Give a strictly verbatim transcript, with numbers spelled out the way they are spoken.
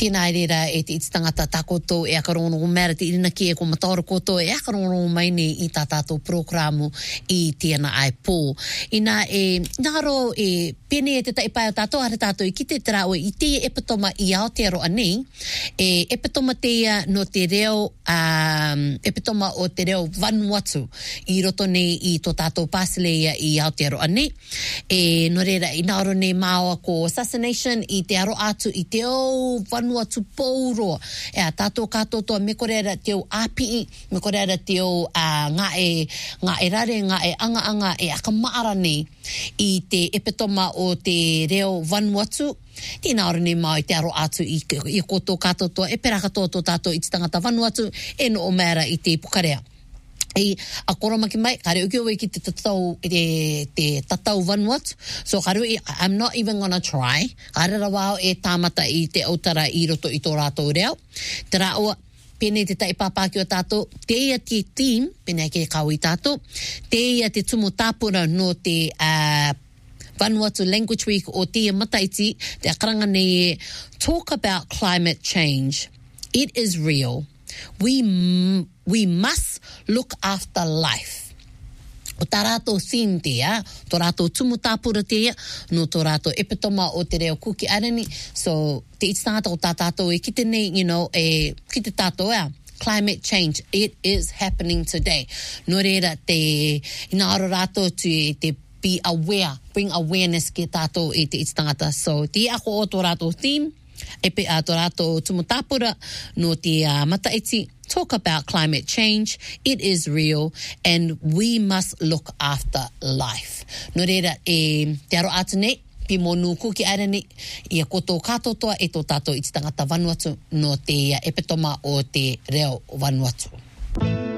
Tēnā reira e te ititangata takoto e akarongo mera te irina ki e ko mataora koto e akarongo mai ni i tā tātou programu i tēnā ai pō. Ina e ngaro e pene e te taipai o tātou hara tātou i ki te tera o i te epitoma i Aotearoa nei, e epitoma teia no te reo, um, epitoma o te reo Vanuatu i roto nei i tō tātou Pāsileia i Aotearoa nei. E no reira i ngaro nei māua ko assassination i te aro atu i te o Vanuatu pōroa. E a tātou kātotoa me koreara te o āpii, me koreara te o uh, ngā e ngā e rare, ngā e anga anga e akamaara nei i te epitoma o te reo Vanuatu. Tēnā ora nei mai te aro atu i, i koto kātotoa e pera katoa tō tātou i te tangata Vanuatu e no o mera i te pukarea. I a koromaki mai, kare uki oe ki te tatau, te, te tatau Vanuatu. So kare ui, I'm not even gonna try. Kare rawao e tāmata i te autara i roto i tō rātou reo. Te rāua, pene te taipapaki o tātou, te ia te team, pene ke kau i tātou, te ia te tumu tāpura no te uh, Vanuatu Language Week o te mataiti, te akaranga nei talk about climate change. It is real. We m- we must look after life. O tā rātou theme tea, tō rātou tumu tāpura tea, no tō rātou epitoma o te reo kuki arani. So, te ititangata o tā tātou e ki te nei, you know, e ki te tātou ea. Climate change, it is happening today. No reira te, ina aro rātou te, te be aware, bring awareness ki tātou e te ititangata. So, te ako o tō rātou theme, e pe a tō rātou tumu tāpura, no te uh, mataiti, talk about climate change. It is real and we must look after life. No reira e te aro atu nei, pi mō nūku ki arani i a koto kātotoa e tō tātou i te tangata Vanuatu no te epitoma o te reo Vanuatu.